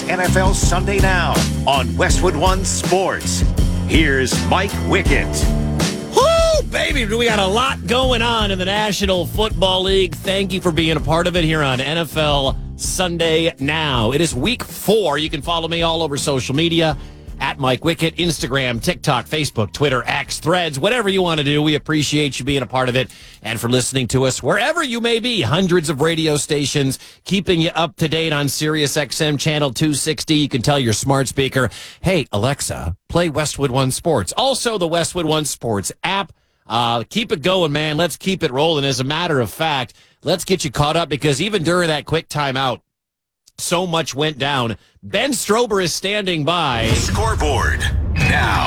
NFL Sunday Now on Westwood One Sports. Here's Mike Wickett. Woo, baby, we got a lot going on in the National Football League. Thank you for being a part of it here on NFL Sunday Now. It is week 4. You can follow me all over social media at Mike Wickett, Instagram, TikTok, Facebook, Twitter, X, Threads, whatever you want to do. We appreciate you being a part of it and for listening to us wherever you may be. Hundreds of radio stations keeping you up to date on Sirius XM channel 260. You can tell your smart speaker, hey, Alexa, play Westwood One Sports. Also, the Westwood One Sports app. Keep it going, man. Let's keep it rolling. As a matter of fact, let's get you caught up because even during that quick timeout, so much went down. Ben Strober is standing by. Scoreboard now.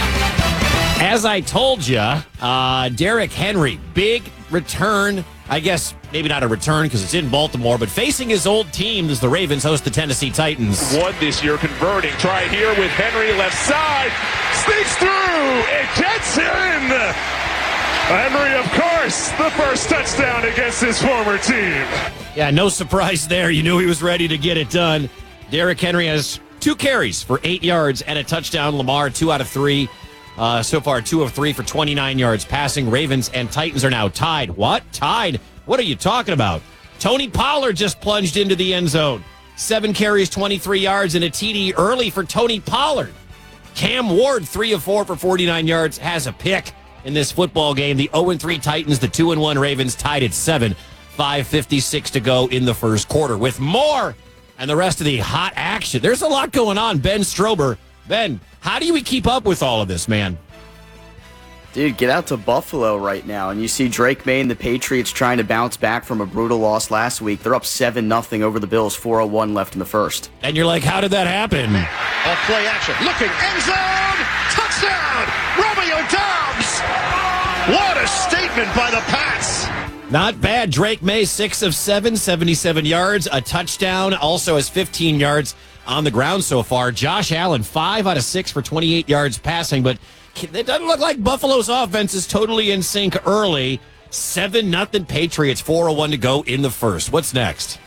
As I told you, Derrick Henry, big return. I guess maybe not a return because it's in Baltimore, but facing his old team as the Ravens host the Tennessee Titans. One this year converting. Try here with Henry left side. Sneaks through. It gets in. Henry, of course, the first touchdown against his former team. Yeah, no surprise there. You knew he was ready to get it done. Derrick Henry has 2 carries for 8 yards and a touchdown. Lamar, 2 out of 3. So far, 2 of 3 for 29 yards passing. Ravens and Titans are now tied. What? Tied? What are you talking about? Tony Pollard just plunged into the end zone. 7 carries, 23 yards, and a TD early for Tony Pollard. Cam Ward, 3 of 4 for 49 yards, has a pick in this football game. The 0-3 Titans, the 2-1 Ravens tied at 7. 5:56 to go in the first quarter. With more and the rest of the hot action, there's a lot going on. Ben Strober. Ben, how do we keep up with all of this, man? Dude, get out to Buffalo right now, and you see Drake May and the Patriots trying to bounce back from a brutal loss last week. They're up 7-0 over the Bills, 4:01 left in the first. And you're like, how did that happen? Off play action. Looking. End zone. Touchdown. Romeo Doubs. What a statement by the Pats. Not bad. Drake May, 6 of 7, 77 yards, a touchdown. Also has 15 yards on the ground so far. Josh Allen, 5 out of 6 for 28 yards passing, but it doesn't look like Buffalo's offense is totally in sync early. 7-0 Patriots, 4:01 to go in the first. What's next?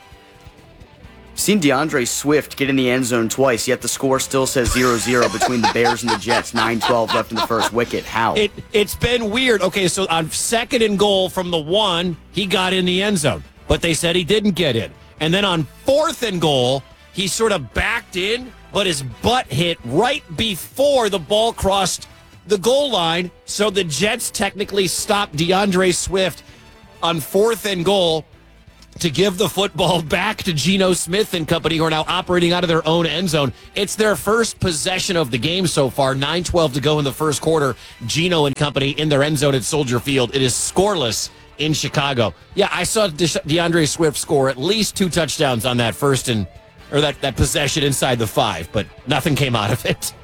Seen DeAndre Swift get in the end zone twice, yet the score still says 0-0 between the Bears and the Jets. 9-12 left in the first. Wicket, how? It's been weird. Okay, so on 2nd and goal from the 1, he got in the end zone, but they said he didn't get in. And then on 4th and goal, he sort of backed in, but his butt hit right before the ball crossed the goal line. So the Jets technically stopped DeAndre Swift on 4th and goal to give the football back to Geno Smith and company, who are now operating out of their own end zone. It's their first possession of the game so far. 9:12 to go in the first quarter. Geno and company in their end zone at Soldier Field. It is scoreless in Chicago. Yeah, I saw DeAndre Swift score at least 2 touchdowns on that that possession inside the 5, but nothing came out of it.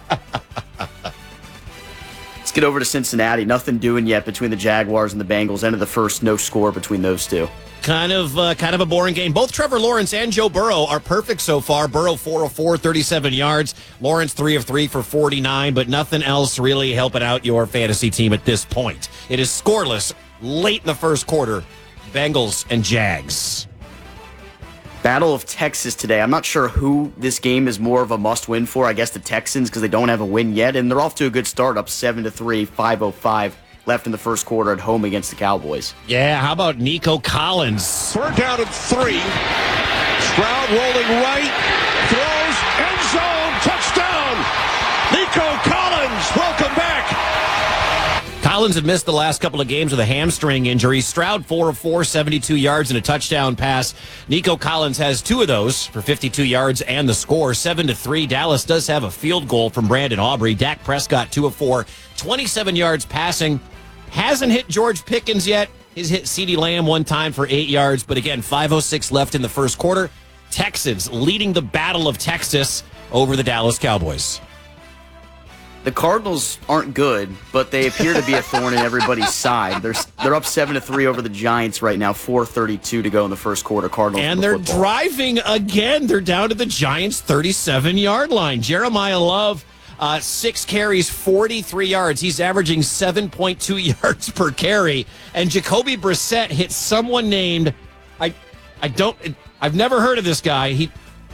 Let's get over to Cincinnati. Nothing doing yet between the Jaguars and the Bengals. End of the first, no score between those two. Kind of a boring game. Both Trevor Lawrence and Joe Burrow are perfect so far. Burrow 4 of 4, 37 yards. Lawrence 3 of 3 for 49, but nothing else really helping out your fantasy team at this point. It is scoreless late in the first quarter. Bengals and Jags. Battle of Texas today. I'm not sure who this game is more of a must-win for. I guess the Texans, because they don't have a win yet, and they're off to a good start, up 7-3, 5:05 left in the first quarter at home against the Cowboys. Yeah, how about Nico Collins? We're down at 3. Stroud rolling right. Throws. End zone. Touchdown. Nico Collins. Welcome back. Collins had missed the last couple of games with a hamstring injury. Stroud 4 of 4, 72 yards and a touchdown pass. Nico Collins has 2 of those for 52 yards and the score, 7-3. Dallas does have a field goal from Brandon Aubrey. Dak Prescott 2 of 4, 27 yards passing. Hasn't hit George Pickens yet. He's hit CeeDee Lamb one time for 8 yards, but again, 5:06 left in the first quarter. Texans leading the Battle of Texas over the Dallas Cowboys. The Cardinals aren't good, but they appear to be a thorn in everybody's side. They're up 7-3 over the Giants right now, 4:32 to go in the first quarter. Cardinals. And they're driving again. They're down to the Giants' 37-yard line. Jeremiah Love, 6 carries, 43 yards. He's averaging 7.2 yards per carry. And Jacoby Brissett hit someone named, I've never heard of this guy.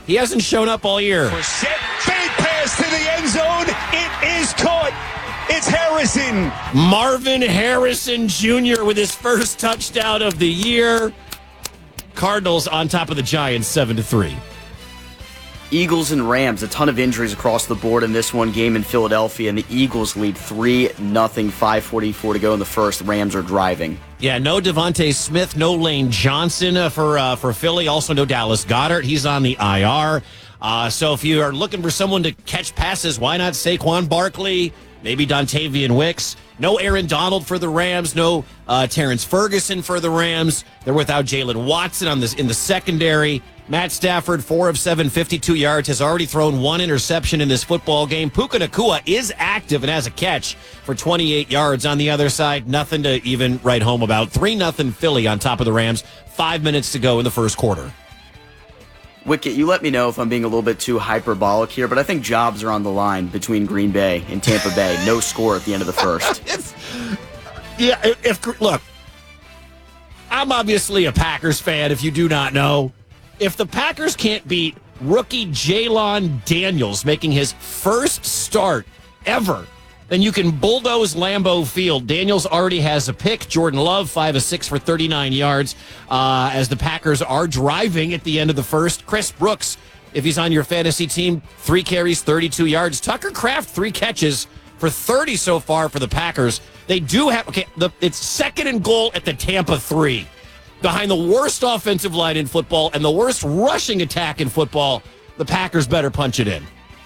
He hasn't shown up all year. Brissett, fade pass to the end zone. It is caught. It's Harrison. Marvin Harrison Jr. with his first touchdown of the year. Cardinals on top of the Giants 7-3. Eagles and Rams, a ton of injuries across the board in this one game in Philadelphia, and the Eagles lead 3-0, 5:44 to go in the first. The Rams are driving. Yeah, no Devontae Smith, no Lane Johnson for Philly. Also no Dallas Goedert. He's on the IR. So if you are looking for someone to catch passes, why not Saquon Barkley? Maybe Dontavian Wicks. No Aaron Donald for the Rams. No Terrence Ferguson for the Rams. They're without Jalen Watson in the secondary. Matt Stafford, 4 of 7, 52 yards, has already thrown 1 interception in this football game. Puka Nacua is active and has a catch for 28 yards. On the other side, nothing to even write home about. 3-0 Philly on top of the Rams. 5 minutes to go in the first quarter. Wicket, you let me know if I'm being a little bit too hyperbolic here, but I think jobs are on the line between Green Bay and Tampa Bay. No score at the end of the first. Look, I'm obviously a Packers fan, if you do not know. If the Packers can't beat rookie Jalon Daniels making his first start ever, then you can bulldoze Lambeau Field. Daniels already has a pick. Jordan Love, 5 of 6 for 39 yards as the Packers are driving at the end of the first. Chris Brooks, if he's on your fantasy team, 3 carries, 32 yards. Tucker Kraft, 3 catches for 30 so far for the Packers. They do have, it's 2nd and goal at the Tampa 3. Behind the worst offensive line in football and the worst rushing attack in football, the Packers better punch it in.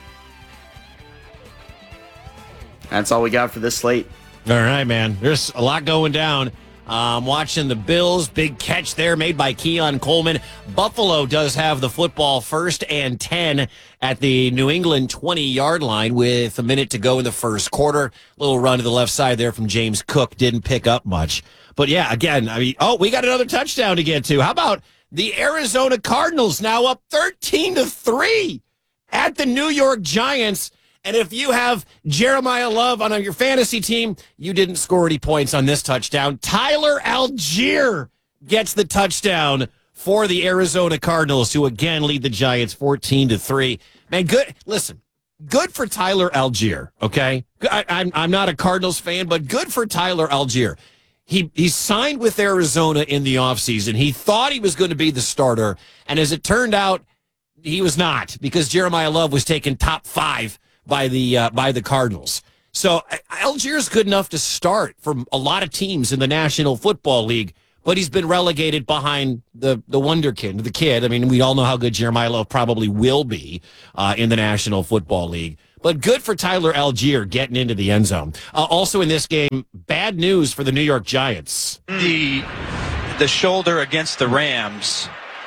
That's all we got for this slate. All right, man. There's a lot going down. Watching the Bills. Big catch there made by Keon Coleman. Buffalo does have the football, 1st and 10 at the New England 20-yard line with a minute to go in the first quarter. Little run to the left side there from James Cook. Didn't pick up much. But, yeah, again, we got another touchdown to get to. How about the Arizona Cardinals now up 13-3 at the New York Giants? And if you have Jeremiah Love on your fantasy team, you didn't score any points on this touchdown. Tyler Algier gets the touchdown for the Arizona Cardinals, who again lead the Giants 14-3. Man, good. Listen, good for Tyler Algier, okay? I'm not a Cardinals fan, but good for Tyler Algier. He signed with Arizona in the offseason. He thought he was going to be the starter, and as it turned out, he was not, because Jeremiah Love was taken top 5 by the Cardinals. So Algier's good enough to start for a lot of teams in the National Football League, but he's been relegated behind the wonderkind, the kid. I mean, we all know how good Jeremiah Love probably will be in the National Football League. But good for Tyler Algier getting into the end zone. Also in this game, bad news for the New York Giants. The shoulder against the Rams.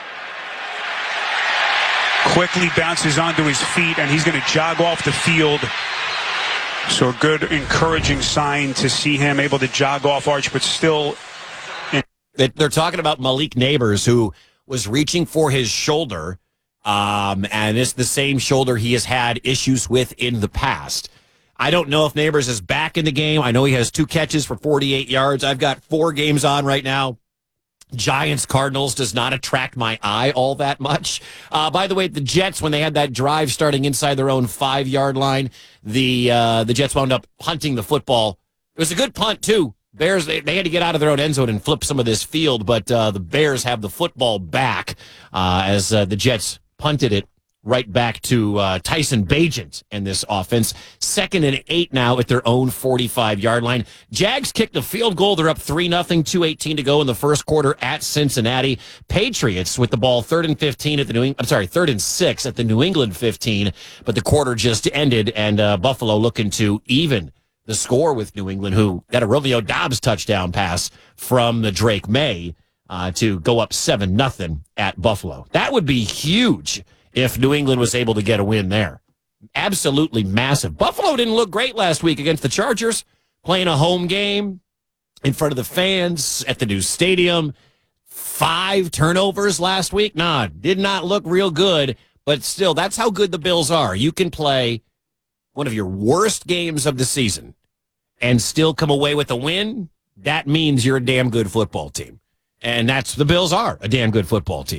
Quickly bounces onto his feet, and he's going to jog off the field. So a good, encouraging sign to see him able to jog off, Arch, but still. They're talking about Malik Neighbors, who was reaching for his shoulder, and it's the same shoulder he has had issues with in the past. I don't know if Neighbors is back in the game. I know he has 2 catches for 48 yards. I've got 4 games on right now. Giants Cardinals does not attract my eye all that much. By the way, the Jets, when they had that drive starting inside their own 5-yard line, the Jets wound up punting the football. It was a good punt too. Bears, they had to get out of their own end zone and flip some of this field, but the Bears have the football back as the Jets punted it right back to Tyson Bagent and this offense. 2nd and 8 now at their own 45-yard line. Jags kicked a field goal. They're up 3-0, 2:18 to go in the first quarter at Cincinnati. Patriots with the ball 3rd and 15 at the 3rd and 6 at the New England 15, but the quarter just ended, and Buffalo looking to even the score with New England, who got a Romeo Doubs touchdown pass from the Drake May to go up 7-0 at Buffalo. That would be huge if New England was able to get a win there. Absolutely massive. Buffalo didn't look great last week against the Chargers, playing a home game in front of the fans at the new stadium. 5 turnovers last week. Did not look real good, but still, that's how good the Bills are. You can play one of your worst games of the season and still come away with a win. That means you're a damn good football team. And the Bills are a damn good football team.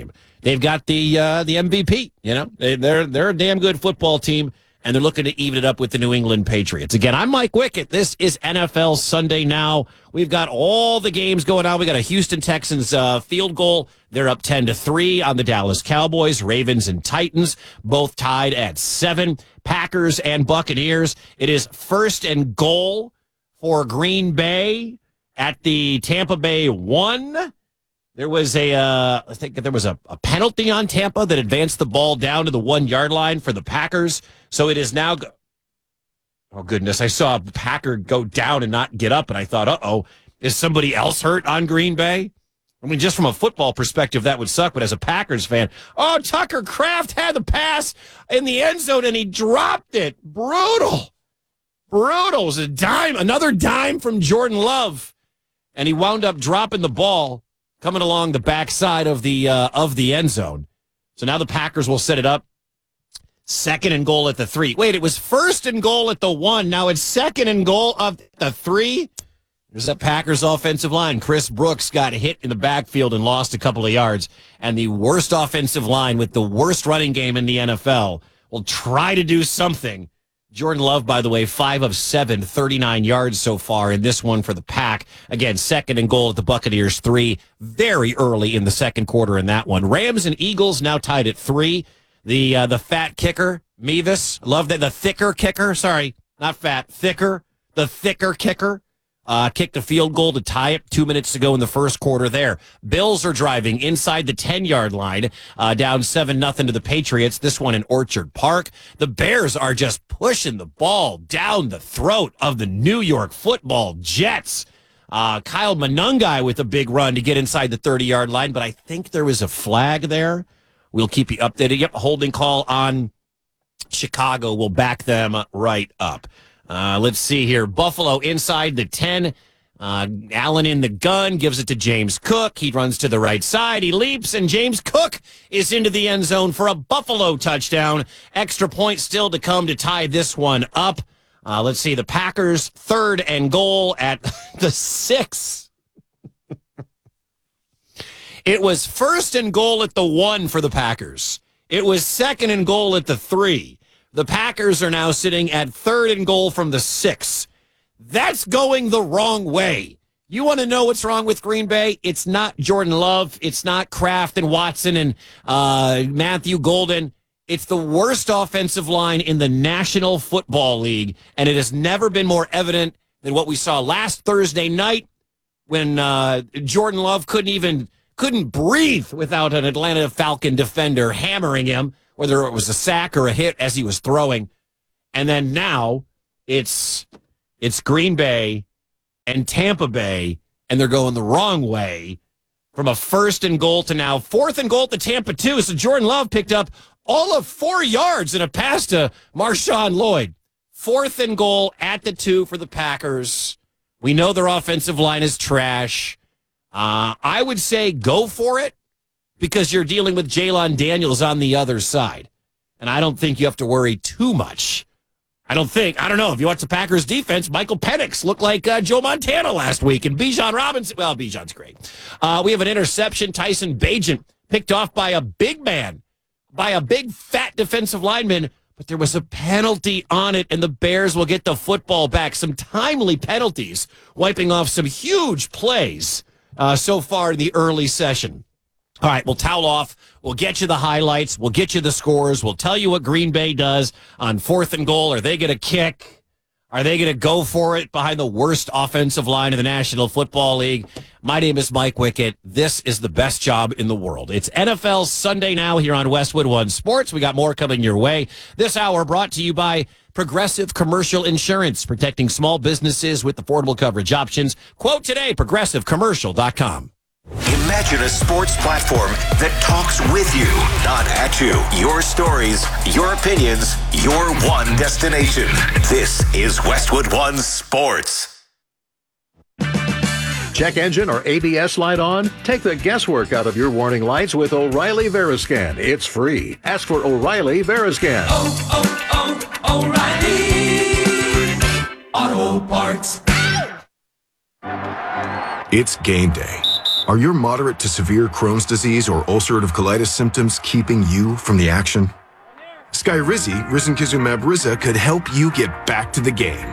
they've got the MVP. You know, they're a damn good football team, and they're looking to even it up with the New England Patriots. Again, I'm Mike Wickett. This is NFL Sunday Now. We've got all the games going on. We got a Houston Texans field goal. They're up 10-3 on the Dallas Cowboys. Ravens and Titans both tied at 7. Packers and Buccaneers. It is 1st and goal for Green Bay at the Tampa Bay 1. There was I think there was a penalty on Tampa that advanced the ball down to the 1-yard line for the Packers. So it is now. Oh, goodness. I saw a Packer go down and not get up, and I thought, uh-oh, is somebody else hurt on Green Bay? I mean, just from a football perspective, that would suck, but as a Packers fan, oh, Tucker Kraft had the pass in the end zone, and he dropped it. Brutal. It was a dime, another dime from Jordan Love, and he wound up dropping the ball coming along the backside of the end zone. So now the Packers will set it up. 2nd and goal at the 3. Wait, it was 1st and goal at the 1. Now it's 2nd and goal of the 3. There's that Packers offensive line. Chris Brooks got hit in the backfield and lost a couple of yards. And the worst offensive line with the worst running game in the NFL will try to do something. Jordan Love, by the way, 5 of 7, 39 yards so far in this one for the Pack. Again, 2nd and goal at the Buccaneers 3. Very early in the second quarter in that one. Rams and Eagles now tied at 3. The fat kicker, Mevis, love that. The thicker kicker, sorry, not fat, thicker. The thicker kicker kicked a field goal to tie it 2 minutes to go in the first quarter there. Bills are driving inside the 10-yard line, down 7-0 to the Patriots, this one in Orchard Park. The Bears are just pushing the ball down the throat of the New York Football Jets. Kyle Monangai with a big run to get inside the 30-yard line, but I think there was a flag there. We'll keep you updated. Yep, holding call on Chicago. We'll back them right up. Let's see here. Buffalo inside the 10. Allen in the gun, gives it to James Cook. He runs to the right side. He leaps, and James Cook is into the end zone for a Buffalo touchdown. Extra point still to come to tie this one up. Let's see. The Packers 3rd and goal at the 6. It was 1st and goal at the 1 for the Packers. It was 2nd and goal at the 3. The Packers are now sitting at 3rd and goal from the 6. That's going the wrong way. You want to know what's wrong with Green Bay? It's not Jordan Love. It's not Kraft and Watson and Matthew Golden. It's the worst offensive line in the National Football League, and it has never been more evident than what we saw last Thursday night when Jordan Love couldn't breathe without an Atlanta Falcon defender hammering him, whether it was a sack or a hit as he was throwing. And then now it's Green Bay and Tampa Bay, and they're going the wrong way from a 1st and goal to now 4th and goal to Tampa 2. So Jordan Love picked up all of 4 yards in a pass to Marshawn Lloyd. 4th and goal at the 2 for the Packers. We know their offensive line is trash. I would say go for it because you're dealing with Jalen Daniels on the other side. And I don't think you have to worry too much. I don't know. If you watch the Packers defense, Michael Penix looked like Joe Montana last week. And Bijan Robinson, well, Bijan's great. We have an interception. Tyson Bagent picked off by a big man, by a big fat defensive lineman. But there was a penalty on it, and the Bears will get the football back. Some timely penalties, wiping off some huge plays so far in the early session. All right, we'll towel off. We'll get you the highlights. We'll get you the scores. We'll tell you what Green Bay does on 4th and goal. Are they going to kick? Are they going to go for it behind the worst offensive line in the National Football League? My name is Mike Wickett. This is the best job in the world. It's NFL Sunday Now here on Westwood One Sports. We got more coming your way. This hour brought to you by Progressive Commercial Insurance, protecting small businesses with affordable coverage options. Quote today, progressivecommercial.com. Imagine a sports platform that talks with you, not at you. Your stories, your opinions, your one destination. This is Westwood One Sports. Check engine or ABS light on? Take the guesswork out of your warning lights with O'Reilly Veriscan. It's free. Ask for O'Reilly Veriscan. O'Reilly Auto Parts. It's game day. Are your moderate to severe Crohn's disease or ulcerative colitis symptoms keeping you from the action? Skyrizi, risankizumab Riza, could help you get back to the game.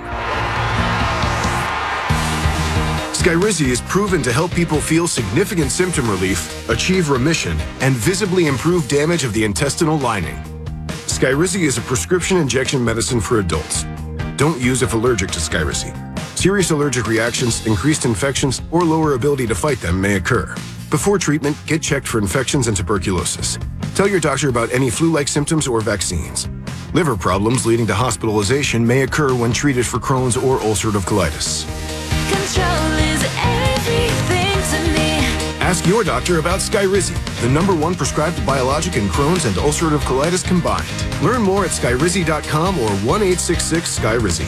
Skyrizi is proven to help people feel significant symptom relief, achieve remission, and visibly improve damage of the intestinal lining. Skyrizi is a prescription injection medicine for adults. Don't use if allergic to Skyrizi. Serious allergic reactions, increased infections, or lower ability to fight them may occur. Before treatment, get checked for infections and tuberculosis. Tell your doctor about any flu-like symptoms or vaccines. Liver problems leading to hospitalization may occur when treated for Crohn's or ulcerative colitis. Control is everything to me. Ask your doctor about Skyrizi, the #1 prescribed biologic in Crohn's and ulcerative colitis combined. Learn more at skyrizi.com or 1-866-SKYRIZI.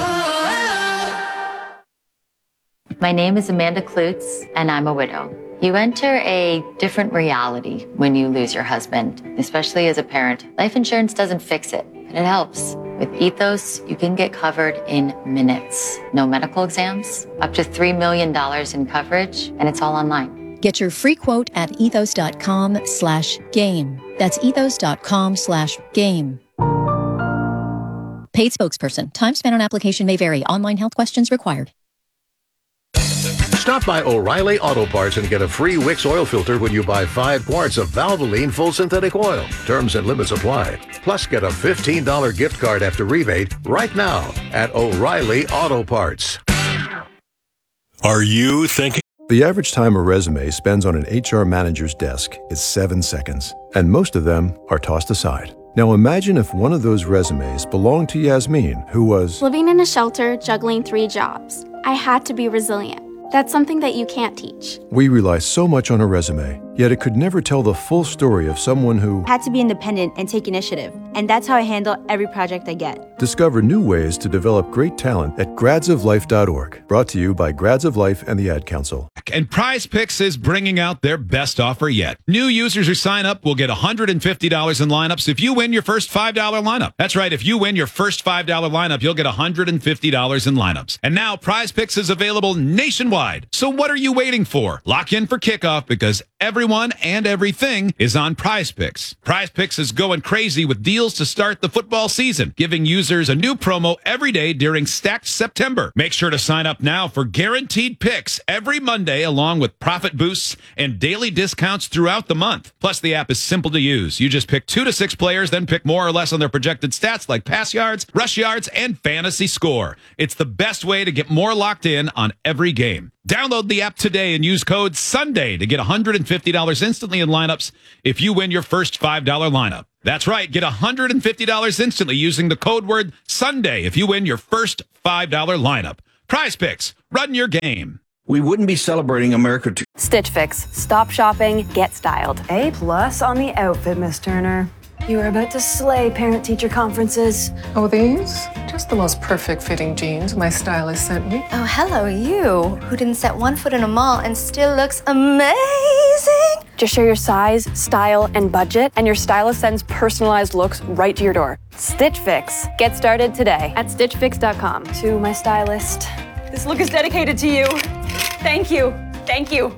My name is Amanda Klutz, and I'm a widow. You enter a different reality when you lose your husband, especially as a parent. Life insurance doesn't fix it, but it helps. With Ethos, you can get covered in minutes. No medical exams, up to $3 million in coverage, and it's all online. Get your free quote at ethos.com/game. That's ethos.com/game. Paid spokesperson. Time spent on application may vary. Online health questions required. Stop by O'Reilly Auto Parts and get a free Wix oil filter when you buy 5 quarts of Valvoline full synthetic oil. Terms and limits apply. Plus, get a $15 gift card after rebate right now at O'Reilly Auto Parts. Are you thinking? The average time a resume spends on an HR manager's desk is 7 seconds, and most of them are tossed aside. Now imagine if one of those resumes belonged to Yasmin, who was living in a shelter, juggling 3 jobs. I had to be resilient. That's something that you can't teach. We rely so much on a resume, yet it could never tell the full story of someone who had to be independent and take initiative. And that's how I handle every project I get. Discover new ways to develop great talent at gradsoflife.org. Brought to you by Grads of Life and the Ad Council. And Prize Picks is bringing out their best offer yet. New users who sign up will get $150 in lineups if you win your first $5 lineup. That's right. If you win your first $5 lineup, you'll get $150 in lineups. And now Prize Picks is available nationwide. So what are you waiting for? Lock in for kickoff because everyone and everything is on Prize Picks. Prize Picks is going crazy with deals to start the football season, giving users a new promo every day during Stacked September. Make sure to sign up now for guaranteed picks every Monday, along with profit boosts and daily discounts throughout the month. Plus, the app is simple to use. You just pick 2 to 6 players, then pick more or less on their projected stats like pass yards, rush yards, and fantasy score. It's the best way to get more locked in on every game. Download the app today and use code SUNDAY to get $150 instantly in lineups if you win your first $5 lineup. That's right, get $150 instantly using the code word SUNDAY if you win your first $5 lineup. Prize Picks, run your game. We wouldn't be celebrating America. Stitch Fix. Stop shopping, get styled. A+ on the outfit, Miss Turner. You are about to slay parent-teacher conferences. Oh, these? Just the most perfect fitting jeans my stylist sent me. Oh, hello, you, who didn't set one foot in a mall and still looks amazing. Just share your size, style, and budget, and your stylist sends personalized looks right to your door. Stitch Fix. Get started today at stitchfix.com. To my stylist, this look is dedicated to you. Thank you. Thank you.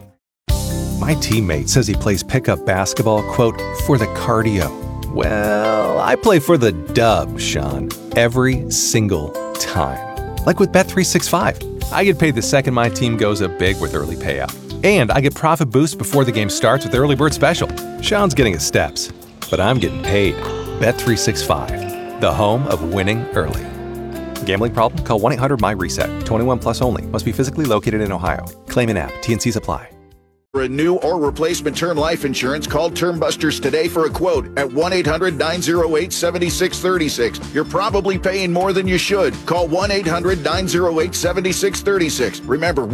My teammate says he plays pickup basketball, quote, for the cardio. Well, I play for the dub, Sean, every single time. Like with Bet365. I get paid the second my team goes up big with early payout. And I get profit boost before the game starts with Early Bird Special. Sean's getting his steps, but I'm getting paid. Bet365, the home of winning early. Gambling problem? Call 1-800-MY-RESET. 21 plus only. Must be physically located in Ohio. Claim in app. T&Cs apply. For a new or replacement term life insurance, call Term Busters today for a quote at 1-800-908-7636. You're probably paying more than you should. Call 1-800-908-7636. Remember,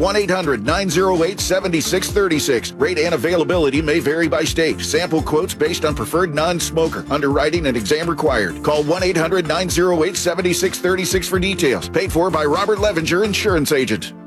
1-800-908-7636. Rate and availability may vary by state. Sample quotes based on preferred non-smoker. Underwriting and exam required. Call 1-800-908-7636 for details. Paid for by Robert Levinger, Insurance Agent.